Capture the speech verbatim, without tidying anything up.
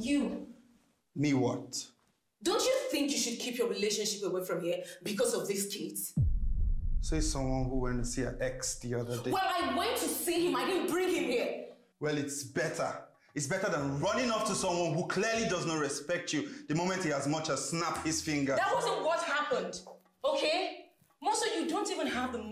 You. Me what? Don't you think you should keep your relationship away from here because of these kids? Say someone who went to see her ex the other day. Well, I went to see him. I didn't bring him here. Well, it's better. It's better than running off to someone who clearly does not respect you the moment he as much as snapped his finger. That wasn't what happened, okay? Most of you don't even have the